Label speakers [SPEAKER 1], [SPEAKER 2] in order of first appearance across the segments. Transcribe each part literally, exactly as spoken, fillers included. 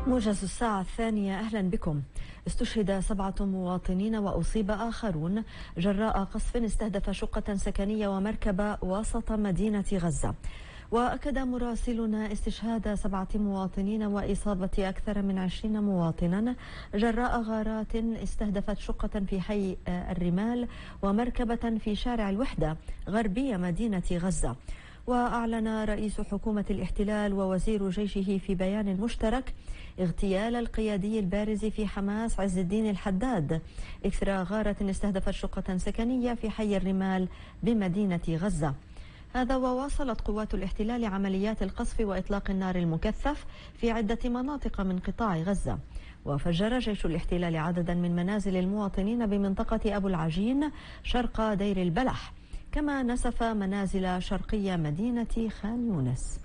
[SPEAKER 1] موجز الساعة الثانية، أهلا بكم. استشهد سبعة مواطنين وأصيب آخرون جراء قصف استهدف شقة سكنية ومركبة وسط مدينة غزة. وأكد مراسلنا استشهاد سبعة مواطنين وإصابة أكثر من عشرين مواطنا جراء غارات استهدفت شقة في حي الرمال ومركبة في شارع الوحدة غربية مدينة غزة. وأعلن رئيس حكومة الاحتلال ووزير جيشه في بيان مشترك اغتيال القيادي البارز في حماس عز الدين الحداد إثر غارة استهدفت شقة سكنية في حي الرمال بمدينة غزة. هذا وواصلت قوات الاحتلال عمليات القصف وإطلاق النار المكثف في عدة مناطق من قطاع غزة. وفجر جيش الاحتلال عددا من منازل المواطنين بمنطقة أبو العجين شرق دير البلح، كما نسف منازل شرقية مدينة خان يونس.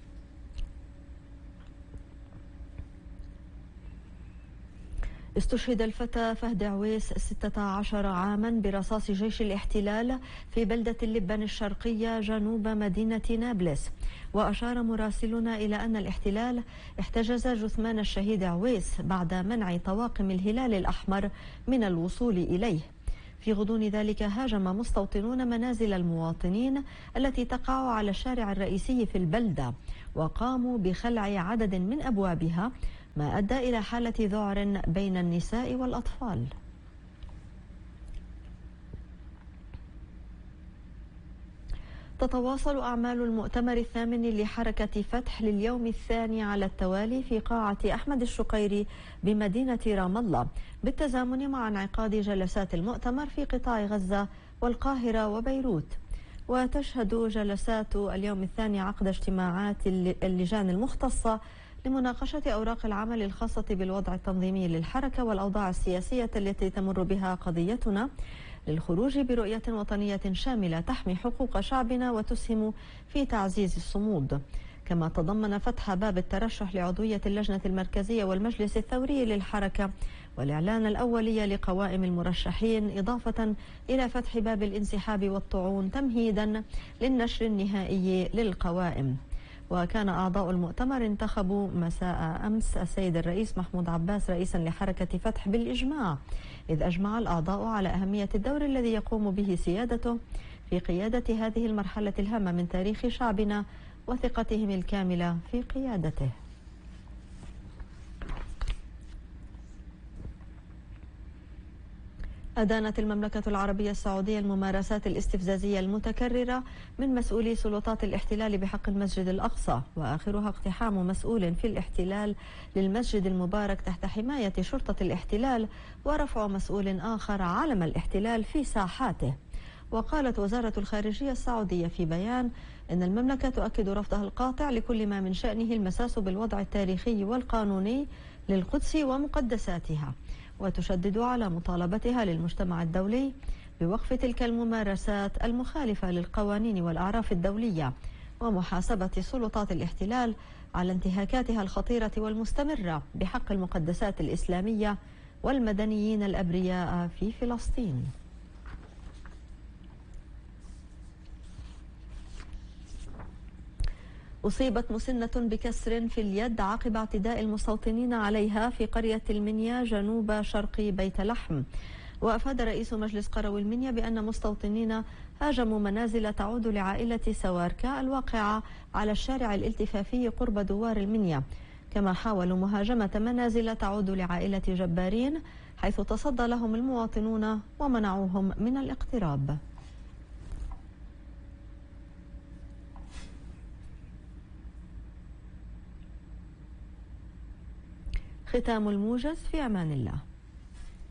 [SPEAKER 1] استشهد الفتى فهد عويس ستة عشر عاما برصاص جيش الاحتلال في بلدة اللبن الشرقية جنوب مدينة نابلس. وأشار مراسلنا إلى أن الاحتلال احتجز جثمان الشهيد عويس بعد منع طواقم الهلال الأحمر من الوصول إليه. في غضون ذلك هاجم مستوطنون منازل المواطنين التي تقع على الشارع الرئيسي في البلدة، وقاموا بخلع عدد من أبوابها، ما أدى إلى حالة ذعر بين النساء والأطفال. تتواصل أعمال المؤتمر الثامن لحركة فتح لليوم الثاني على التوالي في قاعة أحمد الشقيري بمدينة رام الله، بالتزامن مع انعقاد جلسات المؤتمر في قطاع غزة والقاهرة وبيروت. وتشهد جلسات اليوم الثاني عقد اجتماعات اللجان المختصة لمناقشة أوراق العمل الخاصة بالوضع التنظيمي للحركة والأوضاع السياسية التي تمر بها قضيتنا، للخروج برؤية وطنية شاملة تحمي حقوق شعبنا وتسهم في تعزيز الصمود. كما تضمن فتح باب الترشح لعضوية اللجنة المركزية والمجلس الثوري للحركة والإعلان الأولية لقوائم المرشحين، إضافة إلى فتح باب الانسحاب والطعون تمهيدا للنشر النهائي للقوائم. وكان أعضاء المؤتمر انتخبوا مساء أمس السيد الرئيس محمود عباس رئيسا لحركة فتح بالإجماع، إذ أجمع الأعضاء على أهمية الدور الذي يقوم به سيادته في قيادة هذه المرحلة الهامة من تاريخ شعبنا وثقتهم الكاملة في قيادته. أدانت المملكة العربية السعودية الممارسات الاستفزازية المتكررة من مسؤولي سلطات الاحتلال بحق المسجد الأقصى، وآخرها اقتحام مسؤول في الاحتلال للمسجد المبارك تحت حماية شرطة الاحتلال ورفع مسؤول آخر علم الاحتلال في ساحاته. وقالت وزارة الخارجية السعودية في بيان إن المملكة تؤكد رفضها القاطع لكل ما من شأنه المساس بالوضع التاريخي والقانوني للقدس ومقدساتها، وتشدد على مطالبتها للمجتمع الدولي بوقف تلك الممارسات المخالفة للقوانين والأعراف الدولية، ومحاسبة سلطات الاحتلال على انتهاكاتها الخطيرة والمستمرة بحق المقدسات الإسلامية والمدنيين الأبرياء في فلسطين. أصيبت مسنة بكسر في اليد عقب اعتداء المستوطنين عليها في قرية المنيا جنوب شرق بيت لحم. وأفاد رئيس مجلس قروي المنيا بأن مستوطنين هاجموا منازل تعود لعائلة سواركا الواقعة على الشارع الالتفافي قرب دوار المنيا، كما حاولوا مهاجمة منازل تعود لعائلة جبارين، حيث تصدى لهم المواطنون ومنعوهم من الاقتراب. ختام الموجز، في أمان الله.